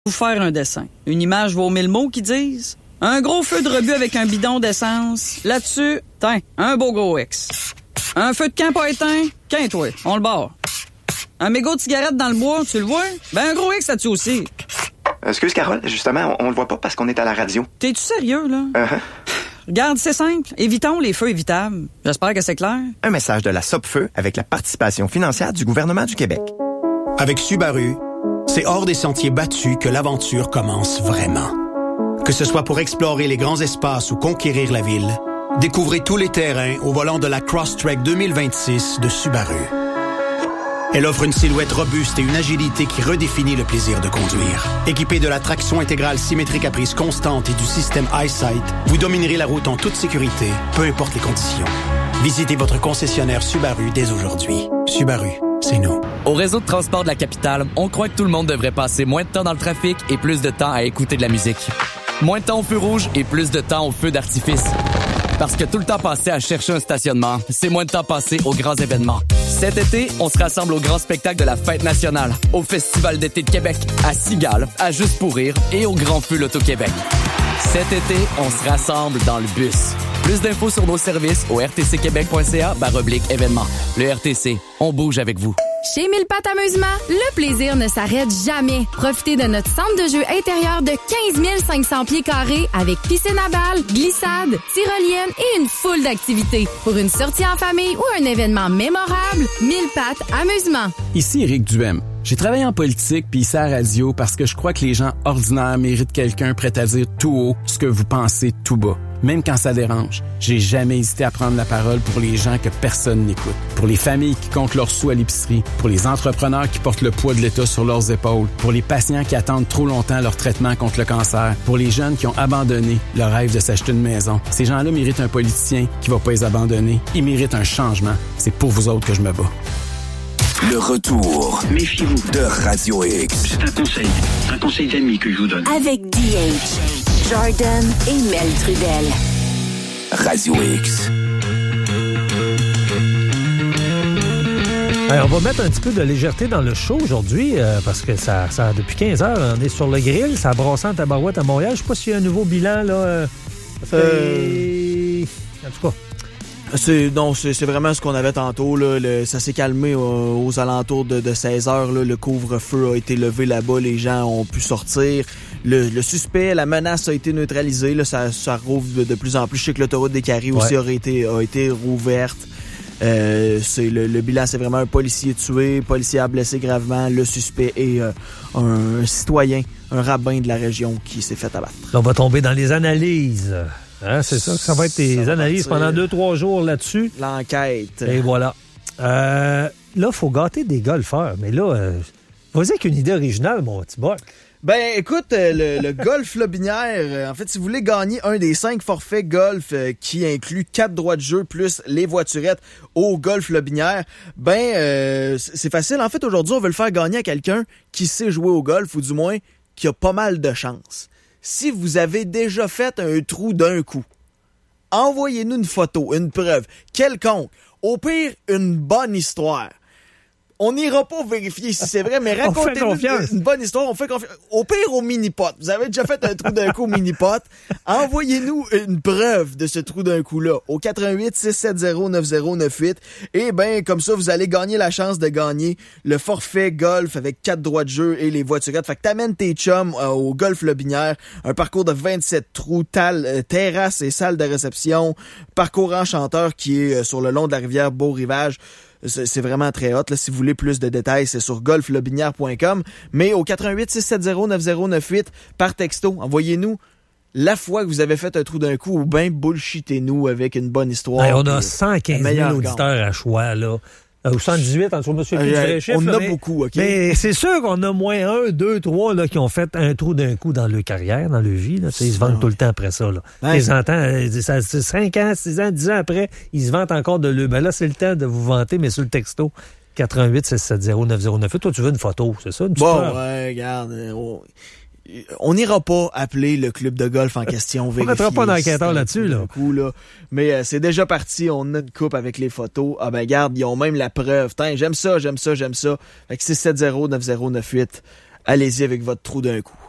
Vous faire un dessin. Une image vaut 1000 mots qui disent. Un gros feu de rebut avec un bidon d'essence. Là-dessus, tiens, un beau gros X. Un feu de camp pas éteint, toi, on le barre. Un mégot de cigarette dans le bois, tu le vois? Ben un gros X là-dessus aussi. Excuse Carole, justement, on le voit pas parce qu'on est à la radio. T'es-tu sérieux, là? Regarde, c'est simple. Évitons les feux évitables. J'espère que c'est clair. Un message de la Sopfeu avec la participation financière du gouvernement du Québec. Avec Subaru, c'est hors des sentiers battus que l'aventure commence vraiment. Que ce soit pour explorer les grands espaces ou conquérir la ville, découvrez tous les terrains au volant de la Crosstrek 2026 de Subaru. Elle offre une silhouette robuste et une agilité qui redéfinit le plaisir de conduire. Équipée de la traction intégrale symétrique à prise constante et du système EyeSight, vous dominerez la route en toute sécurité, peu importe les conditions. Visitez votre concessionnaire Subaru dès aujourd'hui. Subaru, c'est nous. Au réseau de transport de la capitale, on croit que tout le monde devrait passer moins de temps dans le trafic et plus de temps à écouter de la musique. Moins de temps au feu rouge et plus de temps au feu d'artifice. Parce que tout le temps passé à chercher un stationnement, c'est moins de temps passé aux grands événements. Cet été, on se rassemble au grand spectacle de la Fête nationale, au Festival d'été de Québec, à Cigale, à Juste pour rire et au Grand Feu Loto-Québec. Cet été, on se rassemble dans le bus. Plus d'infos sur nos services au rtcquebec.ca/événements. Le RTC, on bouge avec vous. Chez Mille Pattes Amusement, le plaisir ne s'arrête jamais. Profitez de notre centre de jeu intérieur de 15 500 pieds carrés avec piscine à balles, glissade, tyrolienne et une foule d'activités. Pour une sortie en famille ou un événement mémorable, Mille Pattes Amusement. Ici Éric Duhem. J'ai travaillé en politique puis ici à la radio parce que je crois que les gens ordinaires méritent quelqu'un prêt à dire tout haut ce que vous pensez tout bas. Même quand ça dérange, j'ai jamais hésité à prendre la parole pour les gens que personne n'écoute. Pour les familles qui comptent leurs sous à l'épicerie. Pour les entrepreneurs qui portent le poids de l'État sur leurs épaules. Pour les patients qui attendent trop longtemps leur traitement contre le cancer. Pour les jeunes qui ont abandonné leur rêve de s'acheter une maison. Ces gens-là méritent un politicien qui va pas les abandonner. Ils méritent un changement. C'est pour vous autres que je me bats. Le retour. Méfiez-vous de Radio X. C'est un conseil d'amis que je vous donne. Avec DH, Jordan et Mel Trudel. Radio X. On va mettre un petit peu de légèreté dans le show aujourd'hui parce que ça depuis 15 heures, on est sur le grill, ça brasse en tabarouette à Montréal. Je sais pas s'il y a un nouveau bilan là. En tout cas. C'est vraiment ce qu'on avait tantôt. Là. Ça s'est calmé aux alentours de 16 heures. Là. Le couvre-feu a été levé là-bas. Les gens ont pu sortir. Le suspect, la menace a été neutralisée. Là. Ça rouvre de plus en plus. Je sais que l'autoroute des Carrés aussi a été rouverte. Le bilan, c'est vraiment un policier tué, policier blessé gravement. Le suspect est un citoyen, un rabbin de la région qui s'est fait abattre. On va tomber dans les analyses. Hein, c'est ça que ça va être tes analyses pendant 2-3 jours là-dessus. L'enquête. Et voilà. Là, il faut gâter des golfeurs. Mais là, vas-y avec une idée originale, mon petit Buck. Ben, écoute, le golf Lobinière, en fait, si vous voulez gagner un des 5 forfaits golf qui inclut 4 droits de jeu plus les voiturettes au golf Lobinière, c'est facile. En fait, aujourd'hui, on veut le faire gagner à quelqu'un qui sait jouer au golf ou du moins qui a pas mal de chance. Si vous avez déjà fait un trou d'un coup, envoyez-nous une photo, une preuve, quelconque. Au pire, une bonne histoire. On n'ira pas vérifier si c'est vrai, mais racontez-nous une bonne histoire. On fait confiance. Au pire, au mini-pot. Vous avez déjà fait un trou d'un coup au mini-pot. Envoyez-nous une preuve de ce trou d'un coup-là au 88-670-9098. Et comme ça, vous allez gagner la chance de gagner le forfait golf avec 4 droits de jeu et les voiturettes. Fait que t'amènes tes chums au golf Lobinière. Un parcours de 27 trous, terrasse et salle de réception. Parcours enchanteur qui est sur le long de la rivière Beau-Rivage. C'est vraiment très hot. Là. Si vous voulez plus de détails, c'est sur golflobinière.com. Mais au 88-670-9098, par texto, envoyez-nous la fois que vous avez fait un trou d'un coup ou bullshitez-nous avec une bonne histoire. On a 115 000 auditeurs à choix, là. Ou 118, en tout cas, monsieur on en a beaucoup, OK? Mais c'est sûr qu'on a moins 1, 2, 3 là, qui ont fait un trou d'un coup dans leur carrière, dans leur vie. Là. Ils se vantent tout le temps après ça. Là. Ils entendent, 5 ans, 6 ans, 10 ans après, ils se vantent encore de l'eux. Là, c'est le temps de vous vanter, mais sur le texto, 88-670-9098. Toi, tu veux une photo, c'est ça? Regarde. On n'ira pas appeler le club de golf en question. On ne mettra pas d'enquêteur là-dessus. Là. Mais c'est déjà parti. On a une coupe avec les photos. Regarde, ils ont même la preuve. J'aime ça. Fait que 670-9098. Allez-y avec votre trou d'un coup.